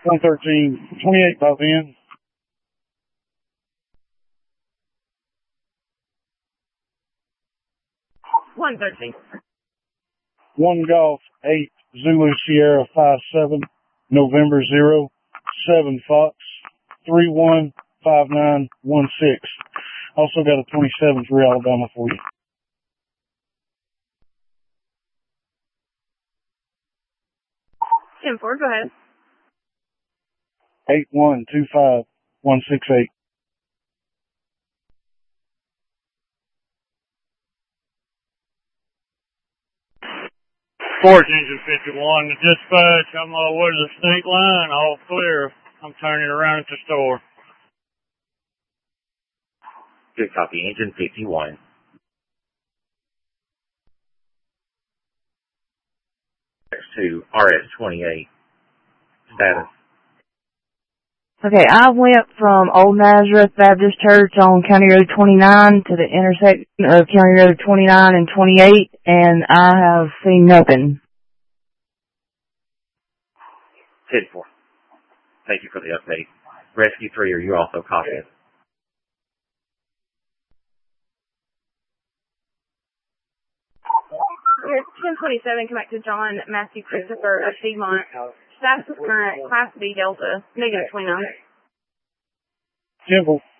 113, 28 by then. 113. 1 Golf 8 Zulu Sierra 57 November 0 7 Fox 315916. Also got a 27 for Alabama for you. 10-4, go ahead. 8125168. Force Engine 51, the dispatch, I'm on the way to the state line, all clear. I'm turning around at the store. Good copy, Engine 51. X2, RS-28. Status. Okay, I went from Old Nazareth Baptist Church on County Road 29 to the intersection of County Road 29 and 28, and I have seen nothing. 10-4. Thank you for the update. Rescue 3, are you also copied? Here's 1027, come back to John Matthew Christopher of Piedmont. Status is current, Class B Delta, negative 29. 10-4.